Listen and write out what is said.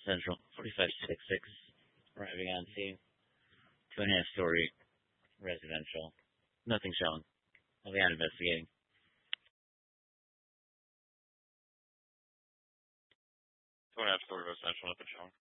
Central, 4566, arriving on scene. 2.5-story residential. Nothing shown. I'll be out investigating. 2.5-story residential, nothing shown.